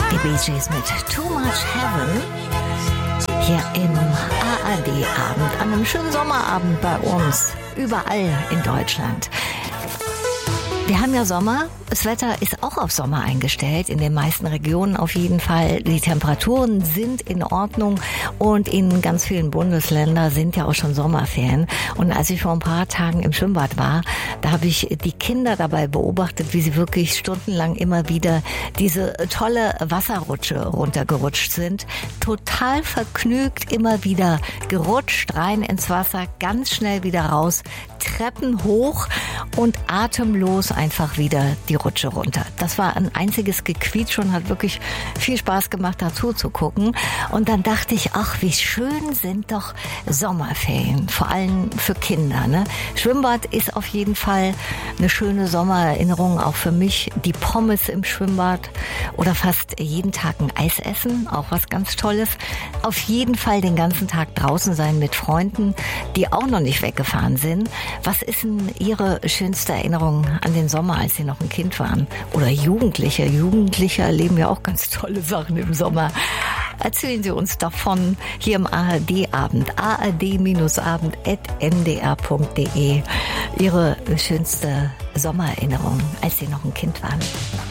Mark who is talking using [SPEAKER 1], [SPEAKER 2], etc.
[SPEAKER 1] Die Bee Gees mit Too Much Heaven hier im ARD-Abend, an einem schönen Sommerabend bei uns, überall in Deutschland. Wir haben ja Sommer, das Wetter ist auch auf Sommer eingestellt, in den meisten Regionen auf jeden Fall. Die Temperaturen sind in Ordnung und in ganz vielen Bundesländern sind ja auch schon Sommerferien. Und als ich vor ein paar Tagen im Schwimmbad war, da habe ich die Kinder dabei beobachtet, wie sie wirklich stundenlang immer wieder diese tolle Wasserrutsche runtergerutscht sind. Total vergnügt, immer wieder gerutscht, rein ins Wasser, ganz schnell wieder raus, Treppen hoch und atemlos einfach wieder die Rutsche runter. Das war ein einziges Gequietsch und hat wirklich viel Spaß gemacht, dazu zu gucken. Und dann dachte ich, ach, wie schön sind doch Sommerferien, vor allem für Kinder, ne? Schwimmbad ist auf jeden Fall eine schöne Sommererinnerung, auch für mich. Die Pommes im Schwimmbad oder fast jeden Tag ein Eis essen, auch was ganz Tolles. Auf jeden Fall den ganzen Tag draußen sein mit Freunden, die auch noch nicht weggefahren sind. Was ist denn Ihre schönste Erinnerung an den Sommer, als Sie noch ein Kind waren? Oder Jugendliche? Jugendliche erleben ja auch ganz tolle Sachen im Sommer. Erzählen Sie uns davon hier im ARD-Abend, ard-abend@ndr.de. Ihre schönste Sommererinnerung, als Sie noch ein Kind waren.